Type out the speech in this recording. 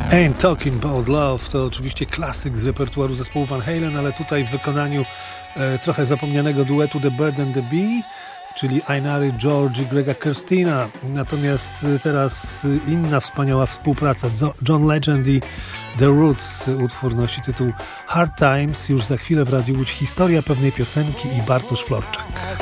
Ain't Talking About Love to oczywiście klasyk z repertuaru zespołu Van Halen, ale tutaj w wykonaniu trochę zapomnianego duetu The Bird and the Bee, czyli Einary George i Grega Kirstina. Natomiast teraz inna wspaniała współpraca, John Legend i The Roots. Utwór nosi tytuł Hard Times. Już za chwilę w Radiu Łódź historia pewnej piosenki i Bartosz Florczak.